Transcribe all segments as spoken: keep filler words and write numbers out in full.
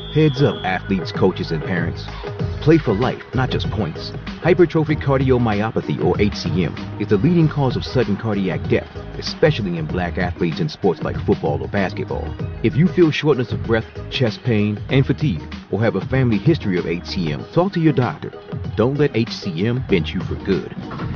Heads up, athletes, coaches, and parents. Play for life, not just points. Hypertrophic cardiomyopathy, or H C M, is the leading cause of sudden cardiac death, especially in black athletes in sports like football or basketball. If you feel shortness of breath, chest pain, and fatigue, or have a family history of H C M, talk to your doctor. Don't let H C M bench you for good.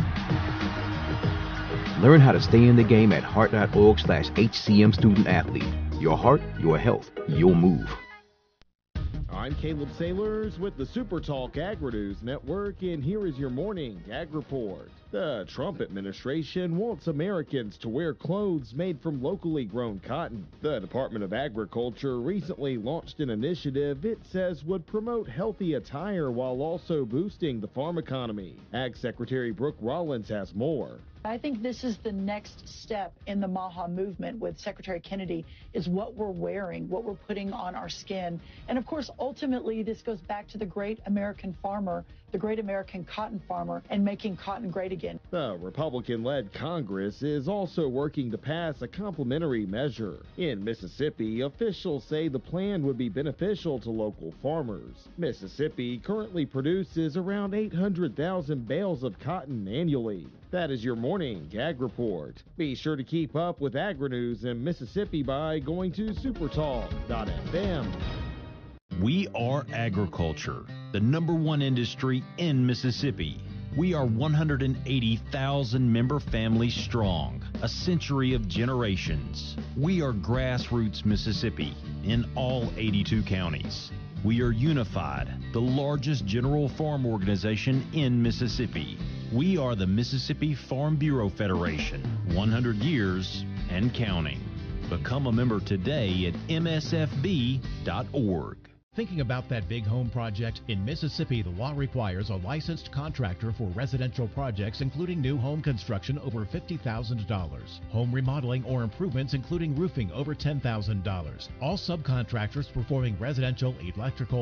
Learn how to stay in the game at heart.org slash HCM student athlete. Your heart, your health, your move. I'm Caleb Sailors with the Super Talk Agri-News Network, and here is your morning Ag Report. The Trump administration wants Americans to wear clothes made from locally grown cotton. The Department of Agriculture recently launched an initiative it says would promote healthy attire while also boosting the farm economy. Ag Secretary Brooke Rollins has more. I think this is the next step in the MAHA movement with Secretary Kennedy, is what we're wearing, what we're putting on our skin. And of course, ultimately, this goes back to the great American farmer, the great American cotton farmer, and making cotton great again. The Republican-led Congress is also working to pass a complementary measure. In Mississippi, officials say the plan would be beneficial to local farmers. Mississippi currently produces around eight hundred thousand bales of cotton annually. That is your morning Ag Report. Be sure to keep up with Agri-News in Mississippi by going to supertalk dot f m. We are agriculture, the number one industry in Mississippi. We are one hundred eighty thousand member families strong, a century of generations. We are grassroots Mississippi in all eighty-two counties. We are unified, the largest general farm organization in Mississippi. We are the Mississippi Farm Bureau Federation, one hundred years and counting. Become a member today at M S F B dot org. Thinking about that big home project? In Mississippi, the law requires a licensed contractor for residential projects, including new home construction over fifty thousand dollars. Home remodeling or improvements, including roofing, over ten thousand dollars. All subcontractors performing residential, electrical,